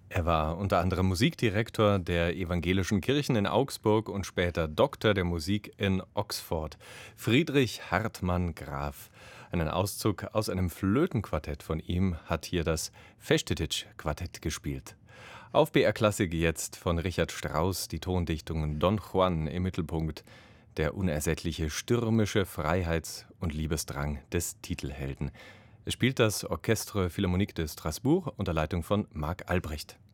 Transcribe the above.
Er war unter anderem Musikdirektor der evangelischen Kirchen in Augsburg und später Doktor der Musik in Oxford. Friedrich Hartmann Graf. Einen Auszug aus einem Flötenquartett von ihm hat hier das Festetic-Quartett gespielt. Auf BR Klassik jetzt von Richard Strauss die Tondichtung Don Juan im Mittelpunkt. Der unersättliche stürmische Freiheits- und Liebesdrang des Titelhelden. Es spielt das Orchestre Philharmonique de Strasbourg unter Leitung von Marc Albrecht.